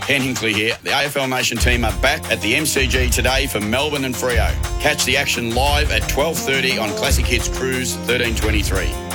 Ken Hinkley here. The AFL Nation team are back at the MCG today for Melbourne and Freo. Catch the action live at 12:30 on Classic Hits Cruise 1323.